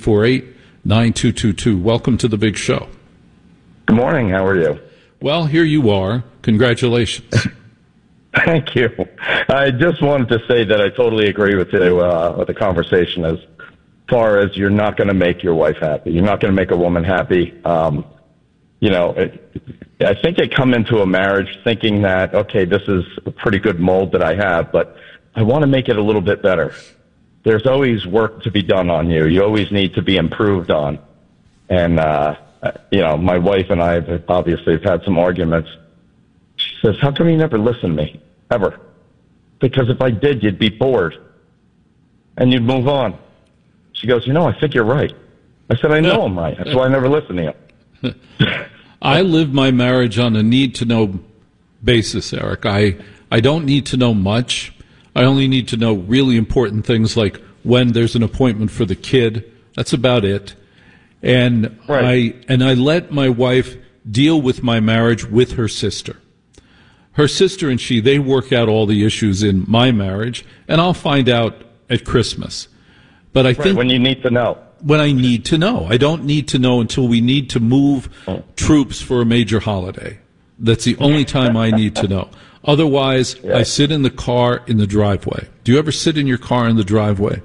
888-408-9222. Welcome to the big show. Good morning. How are you? Well, here you are. Congratulations. Thank you. I just wanted to say that I totally agree with you with the conversation as far as you're not going to make your wife happy. You're not going to make a woman happy. I think they come into a marriage thinking that, okay, this is a pretty good mold that I have, but I want to make it a little bit better. There's always work to be done on you. You always need to be improved on. And, my wife and I have obviously had some arguments. She says, how come you never listen to me, ever? Because if I did, you'd be bored, and you'd move on. She goes, I think you're right. I said, I know I'm right. That's why I never listen to you. I live my marriage on a need-to-know basis, Eric. I don't need to know much. I only need to know really important things like when there's an appointment for the kid. That's about it. And right. I let my wife deal with my marriage with her sister. Her sister and they work out all the issues in my marriage, and I'll find out at Christmas. But I think when you need to know. When I need to know. I don't need to know until we need to move troops for a major holiday. That's the only time I need to know. Otherwise, yeah. I sit in the car in the driveway. Do you ever sit in your car in the driveway?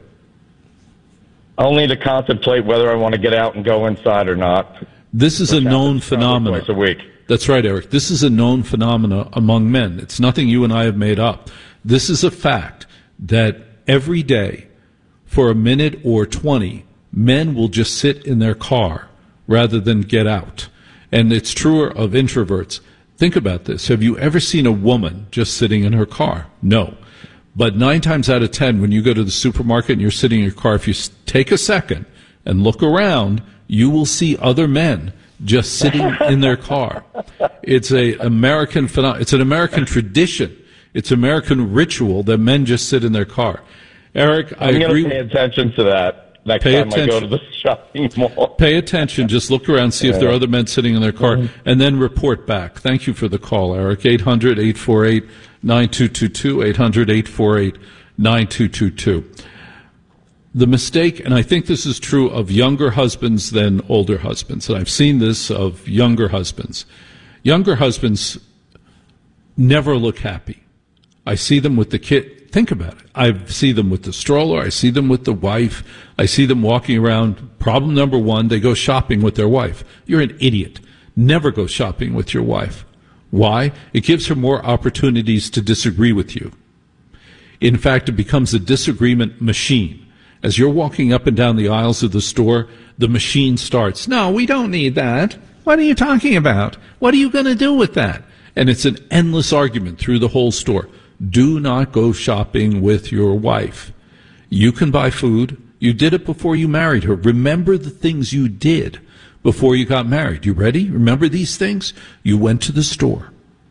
Only to contemplate whether I want to get out and go inside or not. This is a known phenomenon. Twice a week. That's right, Eric. This is a known phenomenon among men. It's nothing you and I have made up. This is a fact that every day, for a minute or 20, men will just sit in their car rather than get out. And it's truer of introverts. Think about this. Have you ever seen a woman just sitting in her car? No. But 9 times out of 10, when you go to the supermarket and you're sitting in your car, if you take a second and look around, you will see other men just sitting in their car. It's an American phenomenon. It's an American tradition. It's American ritual that men just sit in their car. Eric, I agree. I'm going to pay attention to that next time I go to the shopping mall. Pay attention. Just look around, see if there are other men sitting in their car, and then report back. Thank you for the call, Eric. 800-848-9222, 800-848-9222. The mistake, and I think this is true of younger husbands than older husbands, and I've seen this of younger husbands. Younger husbands never look happy. I see them with the kid. Think about it. I see them with the stroller. I see them with the wife. I see them walking around. Problem number one, they go shopping with their wife. You're an idiot. Never go shopping with your wife. Why? It gives her more opportunities to disagree with you. In fact, it becomes a disagreement machine. As you're walking up and down the aisles of the store, the machine starts. No, we don't need that. What are you talking about? What are you going to do with that? And it's an endless argument through the whole store. Do not go shopping with your wife. You can buy food. You did it before you married her. Remember the things you did before you got married. You ready? Remember these things? You went to the store.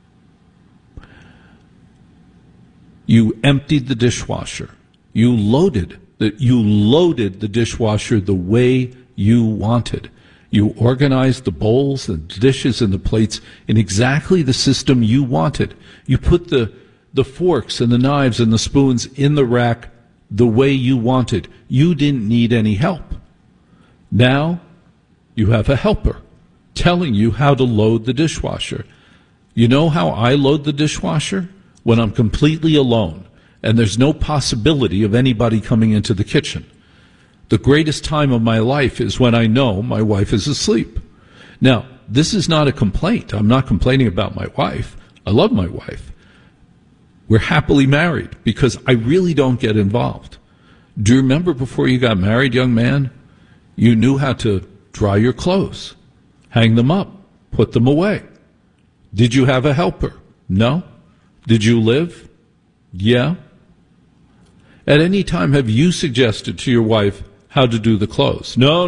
You emptied the dishwasher. You loaded the dishwasher the way you wanted. You organized the bowls and dishes and the plates in exactly the system you wanted. You put the forks and the knives and the spoons in the rack the way you wanted. You didn't need any help. Now you have a helper telling you how to load the dishwasher. You know how I load the dishwasher? When I'm completely alone and there's no possibility of anybody coming into the kitchen. The greatest time of my life is when I know my wife is asleep. Now, this is not a complaint. I'm not complaining about my wife. I love my wife. We're happily married because I really don't get involved. Do you remember before you got married, young man? You knew how to dry your clothes, hang them up, put them away. Did you have a helper? No. Did you live? Yeah. At any time, have you suggested to your wife how to do the clothes? No.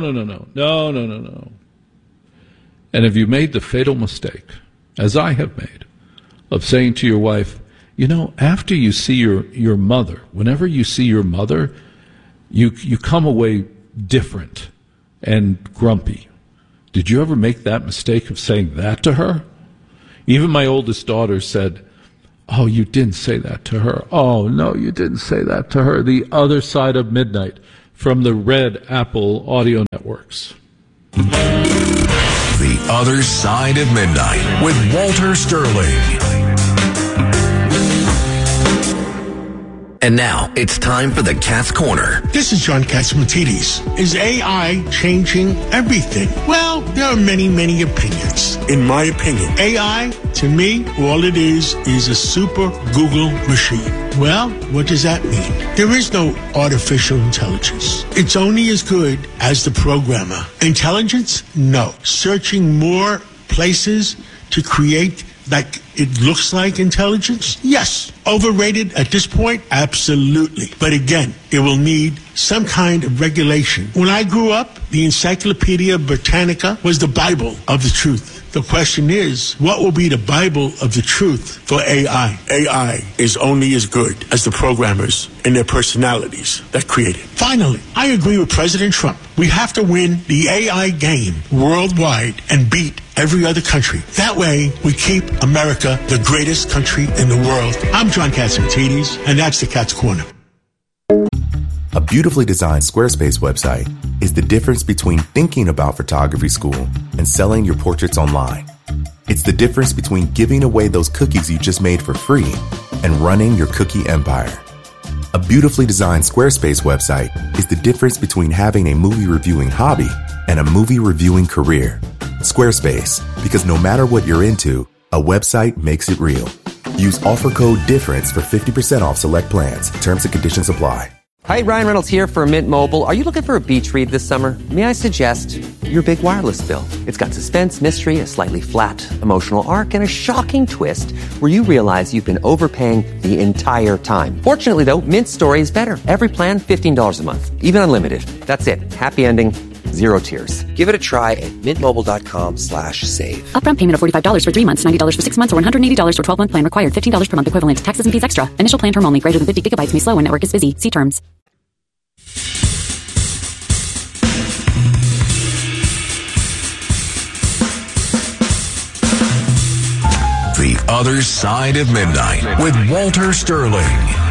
And have you made the fatal mistake, as I have made, of saying to your wife, after you see your mother, whenever you see your mother, you come away different and grumpy. Did you ever make that mistake of saying that to her? Even my oldest daughter said, oh, you didn't say that to her. Oh, no, you didn't say that to her. The other side of midnight. from the Red Apple Audio Networks. The Other Side of Midnight with Walter Sterling. And now it's time for the Cat's Corner. This is John Catsimatidis. Is AI changing everything? Well, there are many, many opinions. In my opinion, AI, to me, all it is a super Google machine. Well, what does that mean? There is no artificial intelligence. It's only as good as the programmer. Intelligence? No. Searching more places to create like it looks like intelligence? Yes. Overrated at this point? Absolutely. But again, it will need some kind of regulation. When I grew up, the Encyclopedia Britannica was the Bible of the truth. The question is, what will be the Bible of the truth for AI? AI is only as good as the programmers and their personalities that create it. Finally, I agree with President Trump. We have to win the AI game worldwide and beat every other country. That way, we keep America the greatest country in the world. I'm John Catsimatidis, and that's the Cat's Corner. A beautifully designed Squarespace website is the difference between thinking about photography school and selling your portraits online. It's the difference between giving away those cookies you just made for free and running your cookie empire. A beautifully designed Squarespace website is the difference between having a movie reviewing hobby and a movie reviewing career. Squarespace, because no matter what you're into, a website makes it real. Use offer code DIFFERENCE for 50% off select plans. Terms and conditions apply. Hi, Ryan Reynolds here for Mint Mobile. Are you looking for a beach read this summer? May I suggest your big wireless bill? It's got suspense, mystery, a slightly flat, emotional arc, and a shocking twist where you realize you've been overpaying the entire time. Fortunately, though, Mint's story is better. Every plan, $15 a month. Even unlimited. That's it. Happy ending. Zero tears. Give it a try at mintmobile.com/save. Upfront payment of $45 for 3 months, $90 for 6 months, or $180 for 12-month plan required. $15 per month equivalent. Taxes and fees extra. Initial plan term only. Greater than 50 gigabytes may slow when network is busy. See terms. The Other Side of Midnight with Walter Sterling.